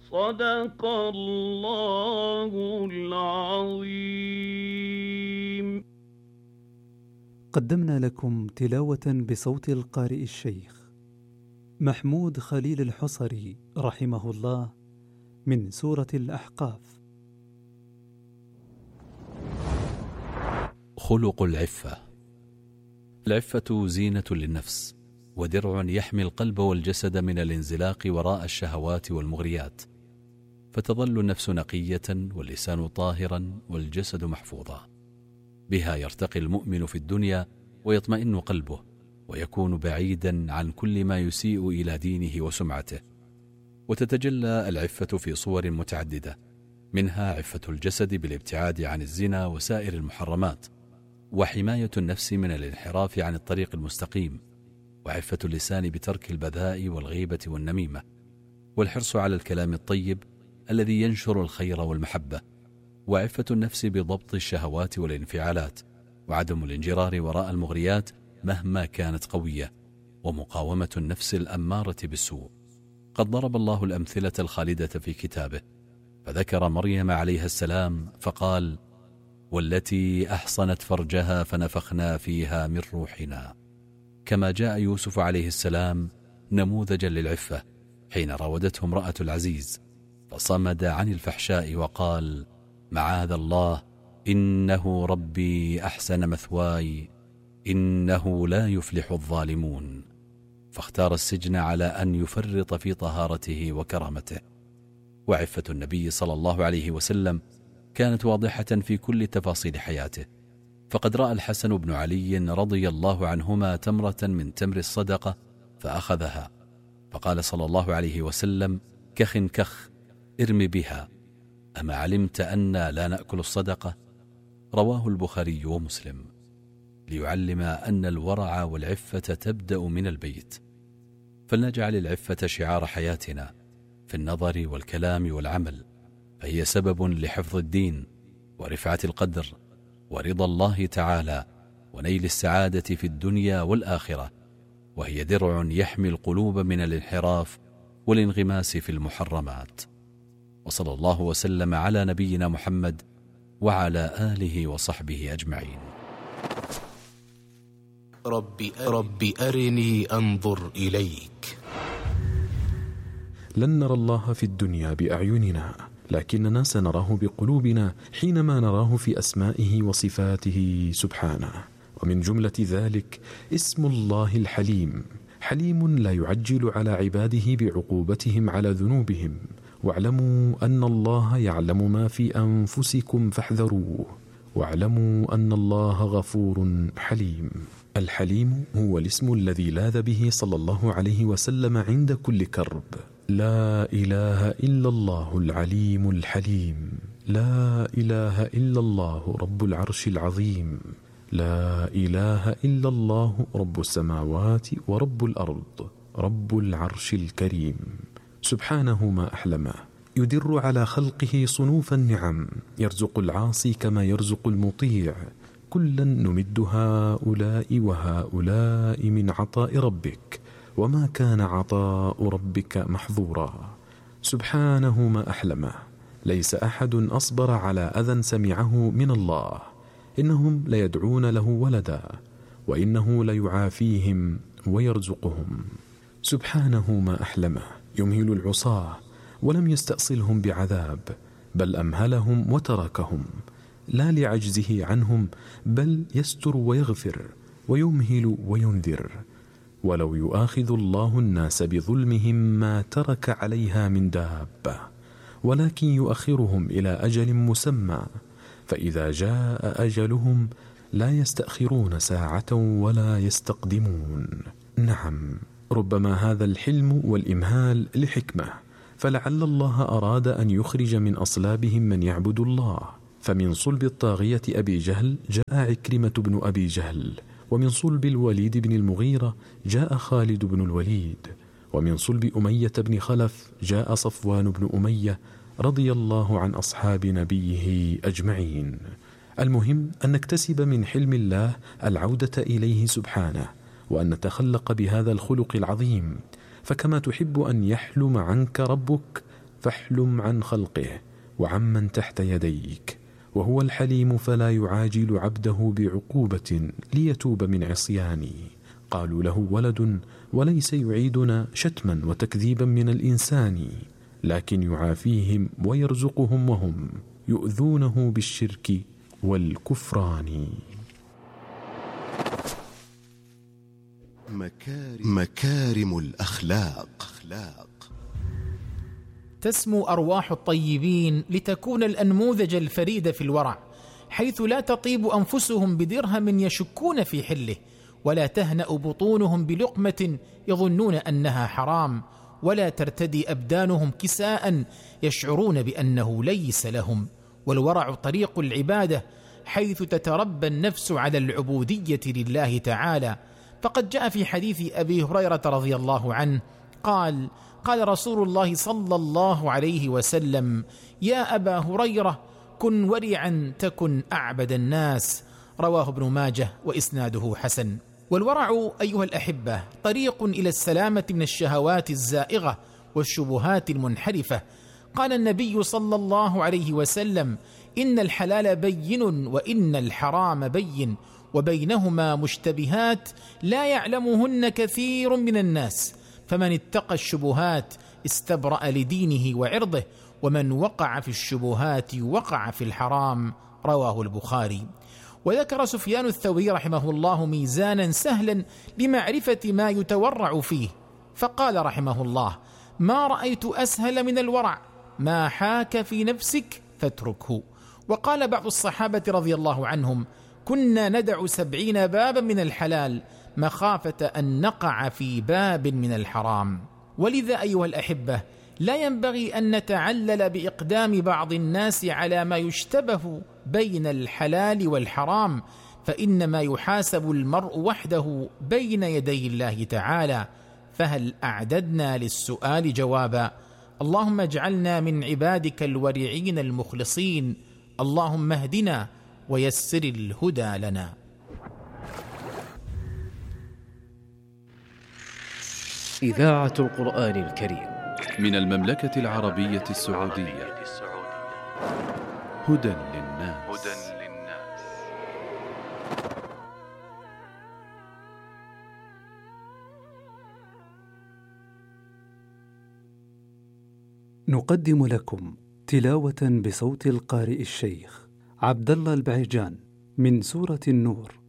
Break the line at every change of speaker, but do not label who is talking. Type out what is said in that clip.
صدق الله العظيم.
قدمنا لكم تلاوة بصوت القارئ الشيخ محمود خليل الحصري رحمه الله من سورة الأحقاف.
خلق العفة. العفة زينة للنفس، ودرع يحمي القلب والجسد من الانزلاق وراء الشهوات والمغريات، فتظل النفس نقية واللسان طاهرا والجسد محفوظا. بها يرتقي المؤمن في الدنيا ويطمئن قلبه، ويكون بعيدا عن كل ما يسيء إلى دينه وسمعته. وتتجلى العفة في صور متعددة، منها عفة الجسد بالابتعاد عن الزنا وسائر المحرمات، وحماية النفس من الانحراف عن الطريق المستقيم، وعفة اللسان بترك البذاء والغيبة والنميمة، والحرص على الكلام الطيب الذي ينشر الخير والمحبة، وعفة النفس بضبط الشهوات والانفعالات، وعدم الانجرار وراء المغريات مهما كانت قوية، ومقاومة النفس الأمارة بالسوء. قد ضرب الله الأمثلة الخالدة في كتابه، فذكر مريم عليها السلام فقال: والتي أحصنت فرجها فنفخنا فيها من روحنا. كما جاء يوسف عليه السلام نموذجا للعفة حين راودته امرأة العزيز، فصمد عن الفحشاء وقال: معاذ الله، إنه ربي أحسن مثواي، إنه لا يفلح الظالمون. فاختار السجن على أن يفرط في طهارته وكرامته. وعفة النبي صلى الله عليه وسلم كانت واضحة في كل تفاصيل حياته، فقد رأى الحسن بن علي رضي الله عنهما تمرة من تمر الصدقة فأخذها، فقال صلى الله عليه وسلم: كخ كخ، ارم بها، أما علمت أن لا نأكل الصدقة؟ رواه البخاري ومسلم، ليعلم أن الورع والعفة تبدأ من البيت. فلنجعل العفة شعار حياتنا في النظر والكلام والعمل، فهي سبب لحفظ الدين ورفعة القدر ورضا الله تعالى ونيل السعادة في الدنيا والآخرة، وهي درع يحمي القلوب من الانحراف والانغماس في المحرمات. وصلى الله وسلم على نبينا محمد وعلى آله وصحبه أجمعين.
رب أرني أنظر إليك.
لن نرى الله في الدنيا بأعيننا، لكننا سنراه بقلوبنا حينما نراه في أسمائه وصفاته سبحانه. ومن جملة ذلك اسم الله الحليم، حليم لا يعجل على عباده بعقوبتهم على ذنوبهم. واعلموا أن الله يعلم ما في أنفسكم فاحذروه، واعلموا أن الله غفور حليم. الحليم هو الاسم الذي لاذ به صلى الله عليه وسلم عند كل كرب. لا إله إلا الله العليم الحليم، لا إله إلا الله رب العرش العظيم، لا إله إلا الله رب السماوات ورب الأرض رب العرش الكريم. سبحانه ما أحلمه، يدر على خلقه صنوف النعم، يرزق العاصي كما يرزق المطيع. كلا نمد هؤلاء وهؤلاء من عطاء ربك، وما كان عطاء ربك محظورا. سبحانه ما أحلمه، ليس أحد أصبر على أذى سمعه من الله. إنهم ليدعون له ولدا، وإنه ليعافيهم ويرزقهم. سبحانه ما أحلمه، يمهل العصاة ولم يستأصلهم بعذاب، بل أمهلهم وتركهم، لا لعجزه عنهم، بل يستر ويغفر ويمهل وينذر. ولو يؤاخذ الله الناس بظلمهم ما ترك عليها من دابة، ولكن يؤخرهم إلى أجل مسمى، فإذا جاء أجلهم لا يستأخرون ساعة ولا يستقدمون. نعم، ربما هذا الحلم والإمهال لحكمة، فلعل الله أراد أن يخرج من أصلابهم من يعبد الله. فمن صلب الطاغية أبي جهل جاء عكرمة بن أبي جهل، ومن صلب الوليد بن المغيرة جاء خالد بن الوليد، ومن صلب أمية بن خلف جاء صفوان بن أمية، رضي الله عن أصحاب نبيه أجمعين. المهم أن نكتسب من حلم الله العودة إليه سبحانه، وأن نتخلق بهذا الخلق العظيم. فكما تحب أن يحلم عنك ربك، فاحلم عن خلقه وعمن تحت يديك، وهو الحليم فلا يعاجل عبده بعقوبة ليتوب من عصياني. قالوا له ولد وليس يعيدنا شتما وتكذيبا من الإنسان، لكن يعافيهم ويرزقهم وهم يؤذونه بالشرك والكفران.
مكارم الأخلاق.
تسمو أرواح الطيبين لتكون الأنموذج الفريد في الورع، حيث لا تطيب أنفسهم بدرهم يشكون في حله، ولا تهنأ بطونهم بلقمة يظنون أنها حرام، ولا ترتدي أبدانهم كساء يشعرون بأنه ليس لهم. والورع طريق العبادة، حيث تتربى النفس على العبودية لله تعالى. فقد جاء في حديث أبي هريرة رضي الله عنه قال: قال رسول الله صلى الله عليه وسلم: يا أبا هريرة كن ورعا تكن أعبد الناس. رواه ابن ماجه وإسناده حسن. والورع أيها الأحبة طريق إلى السلامة من الشهوات الزائغة والشبهات المنحرفة. قال النبي صلى الله عليه وسلم: إن الحلال بين وإن الحرام بين وبينهما مشتبهات لا يعلمهن كثير من الناس، فمن اتقى الشبهات استبرأ لدينه وعرضه، ومن وقع في الشبهات وقع في الحرام. رواه البخاري. وذكر سفيان الثوري رحمه الله ميزانا سهلا لمعرفة ما يتورع فيه، فقال رحمه الله: ما رأيت أسهل من الورع، ما حاك في نفسك فاتركه. وقال بعض الصحابة رضي الله عنهم: كنا ندع 70 بابا من الحلال مخافة أن نقع في باب من الحرام. ولذا أيها الأحبة لا ينبغي أن نتعلل بإقدام بعض الناس على ما يشتبه بين الحلال والحرام، فإنما يحاسب المرء وحده بين يدي الله تعالى. فهل أعددنا للسؤال جوابا؟ اللهم اجعلنا من عبادك الورعين المخلصين. اللهم اهدنا ويسر الهدى لنا.
إذاعة القرآن الكريم
من المملكة العربية السعودية. هدى للناس.
نقدم لكم تلاوة بصوت القارئ الشيخ عبد الله البعيجان من سورة النور